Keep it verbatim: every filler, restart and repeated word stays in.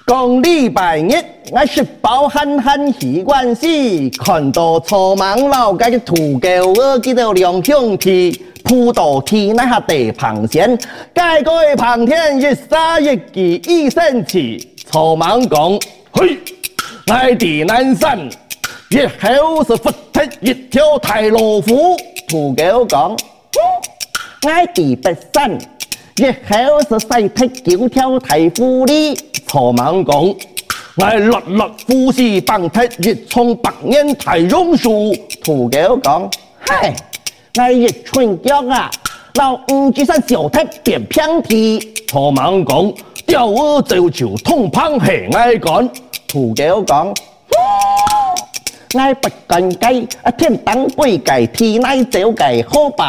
讲礼拜日，我食饱憨憨喜欢死，看到草莽老街嘅土狗儿记到两兄弟，扑到天那下地旁线，该个旁天一沙一记一生气，草莽讲，嘿，我地南山，一口是佛踢一条大老虎，土狗讲，我地北山。一口是細踢九條大狐狸，草蜢講：我律律富士棒踢一衝白煙大榕樹。土狗講：嗨，我一寸腳啊，老五只身小踢變偏題。草蜢講：釣魚就潮通烹係愛趕。土狗講：我不幹雞，天當歸雞，天內走雞好吧。